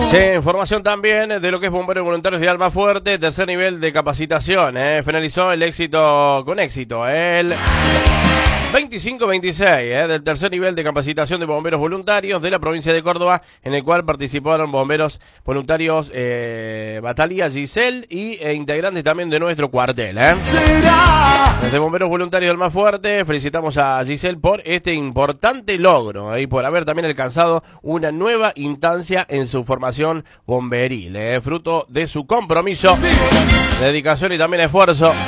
Sí, información también de lo que es Bomberos Voluntarios de Almafuerte, tercer nivel de capacitación. Finalizó con éxito el 25-26 del tercer nivel de capacitación de bomberos voluntarios de la provincia de Córdoba, en el cual participaron bomberos voluntarios Batalia Giselle y integrantes también de nuestro cuartel. Desde Bomberos Voluntarios del Almafuerte felicitamos a Giselle por este importante logro y por haber también alcanzado una nueva instancia en su formación bomberil, fruto de su compromiso, dedicación y también esfuerzo.